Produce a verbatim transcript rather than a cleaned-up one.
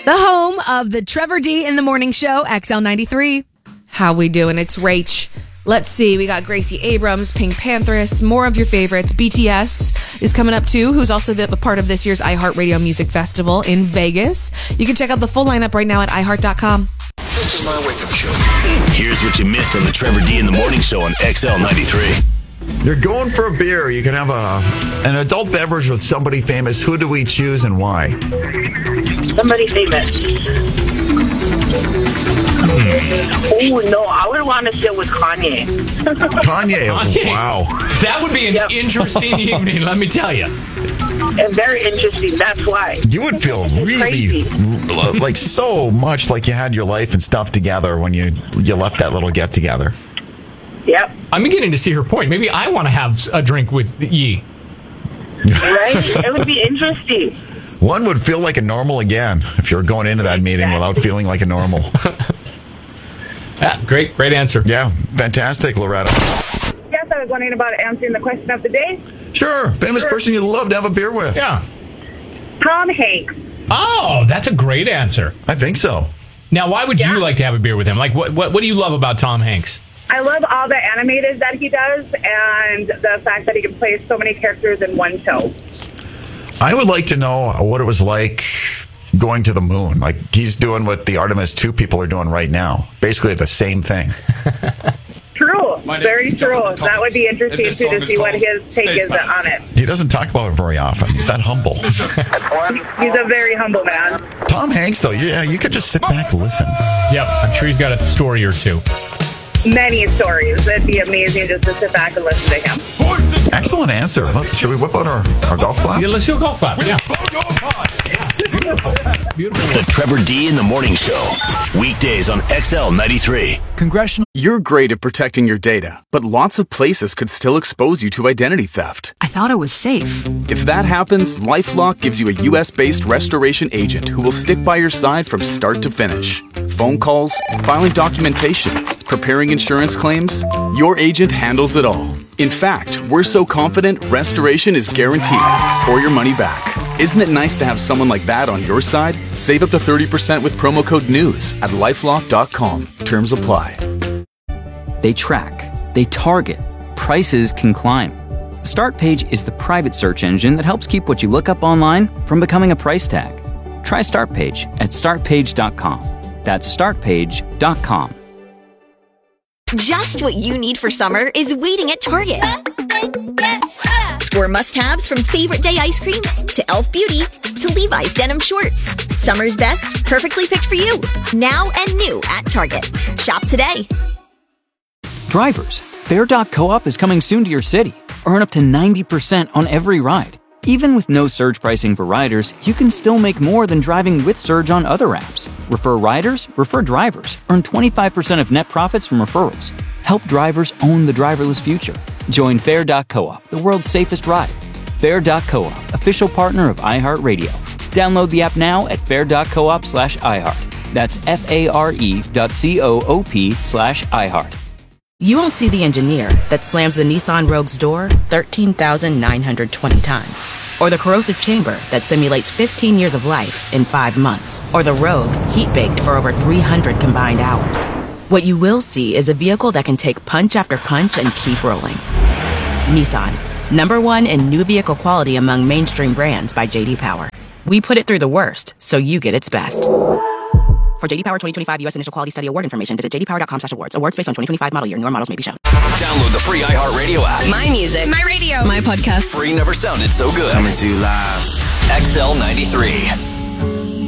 The home of the Trevor D in the Morning Show, X L ninety-three. How we doing? It's Rach. Let's see. We got Gracie Abrams, Pink Panthers, more of your favorites. B T S is coming up too, who's also the, a part of this year's iHeartRadio Music Festival in Vegas. You can check out the full lineup right now at i heart dot com. This is my wake-up show. Here's what you missed on the Trevor D in the Morning Show on X L ninety-three. You're going for a beer. You can have a an adult beverage with somebody famous. Who do we choose and why? Somebody famous. Oh, no. I would want to sit with Kanye. Kanye. Kanye. Wow. That would be an Yep. interesting evening, let me tell you. And very interesting. That's why. You would feel really Crazy. like so much like you had your life and stuff together when you you left that little get together. Yep. I'm beginning to see her point. Maybe I want to have a drink with Yi. Right? It would be interesting. One would feel like a normal again if you're going into that meeting without feeling like a normal. Yeah, great, great answer. Yeah, fantastic, Loretta. Yes, I was wondering about answering the question of the day. Sure, famous person you'd love to have a beer with. Yeah. Tom Hanks. Oh, that's a great answer. I think so. Now, why would Yeah. you like to have a beer with him? Like, what, what, what do you love about Tom Hanks? I love all the animated that he does and the fact that he can play so many characters in one show. I would like to know what it was like going to the moon. Like he's doing what the Artemis two people are doing right now. Basically the same thing. True. Very true. That would be interesting, too, to see what his take is on it. He doesn't talk about it very often. He's that humble. He's a very humble man. Tom Hanks, though, yeah, you could just sit back and listen. Yep, I'm sure he's got a story or two. Many stories. It'd be amazing just to sit back and listen to him. Excellent answer. Should we whip out our, our golf clap? Yeah, let's do a golf clap. Yeah. Beautiful. The Trevor D in the Morning Show. Weekdays on X L ninety-three. Congressional. You're great at protecting your data, but lots of places could still expose you to identity theft. I thought it was safe. If that happens, LifeLock gives you a U S-based restoration agent who will stick by your side from start to finish. Phone calls, filing documentation, preparing insurance claims, your agent handles it all. In fact, we're so confident restoration is guaranteed or your money back. Isn't it nice to have someone like that on your side? Save up to thirty percent with promo code NEWS at lifelock dot com. Terms apply. They track, they target, prices can climb. StartPage is the private search engine that helps keep what you look up online from becoming a price tag. Try StartPage at start page dot com. That's start page dot com. Just what you need for summer is waiting at Target. Score must-haves from Favorite Day ice cream to e l f Beauty to Levi's denim shorts. Summer's best, perfectly picked for you. Now and new at Target. Shop today. Drivers, Fair dot coop is coming soon to your city. Earn up to ninety percent on every ride. Even with no surge pricing for riders, you can still make more than driving with Surge on other apps. Refer riders, refer drivers. Earn twenty-five percent of net profits from referrals. Help drivers own the driverless future. Join Fair dot coop, the world's safest ride. Fair dot coop, official partner of iHeartRadio. Download the app now at fair dot coop slash iHeart. That's F-A-R-E dot C-O-O-P slash iHeart. You won't see the engineer that slams the Nissan Rogue's door thirteen thousand nine hundred twenty times. Or the corrosive chamber that simulates fifteen years of life in five months. Or the Rogue heat-baked for over three hundred combined hours. What you will see is a vehicle that can take punch after punch and keep rolling. Nissan, number one in new vehicle quality among mainstream brands by J D Power. We put it through the worst, so you get its best. For J D Power twenty twenty-five U S Initial Quality Study Award information, visit j d power dot com slash awards. Awards based on twenty twenty-five model year. Newer models may be shown. Download the free iHeartRadio app. My music. My radio. My podcast. Free never sounded so good. Coming to you live. X L ninety-three.